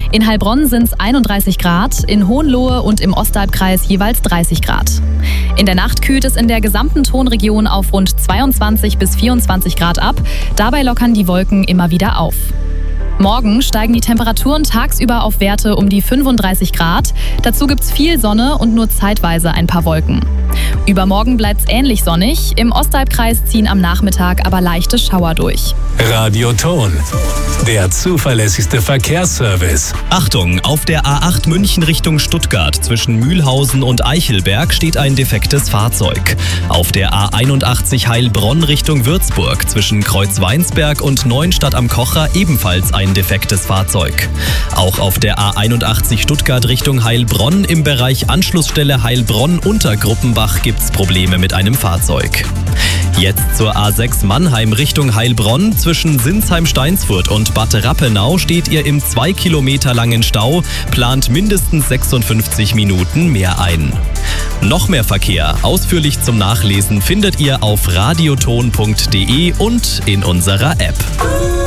In Heilbronn sind es 31 Grad, in Hohenlohe und im Ostalbkreis jeweils 30 Grad. In der Nacht kühlt es in der gesamten Tonregion auf rund 22 bis 24 Grad ab. Dabei lockern die Wolken immer wieder auf. Morgen steigen die Temperaturen tagsüber auf Werte um die 35 Grad. Dazu gibt's viel Sonne und nur zeitweise ein paar Wolken. Übermorgen bleibt's ähnlich sonnig. Im Ostalbkreis ziehen am Nachmittag aber leichte Schauer durch. Radio Ton, der zuverlässigste Verkehrsservice. Achtung, auf der A8 München Richtung Stuttgart zwischen Mühlhausen und Eichelberg steht ein defektes Fahrzeug. Auf der A81 Heilbronn Richtung Würzburg zwischen Kreuzweinsberg und Neuenstadt am Kocher ebenfalls ein defektes Fahrzeug. Auch auf der A81 Stuttgart Richtung Heilbronn im Bereich Anschlussstelle Heilbronn-Untergruppenbach gibt's Probleme mit einem Fahrzeug. Jetzt zur A6 Mannheim Richtung Heilbronn. Zwischen Sinsheim-Steinsfurt und Bad Rappenau steht ihr im 2 Kilometer langen Stau, plant mindestens 56 Minuten mehr ein. Noch mehr Verkehr, ausführlich zum Nachlesen, findet ihr auf radioton.de und in unserer App.